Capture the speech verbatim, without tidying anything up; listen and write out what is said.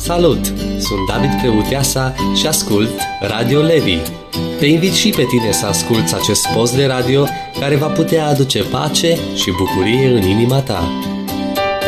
Salut! Sunt David Creuteasa și ascult Radio Levi. Te invit și pe tine să asculți acest post de radio care va putea aduce pace și bucurie în inima ta.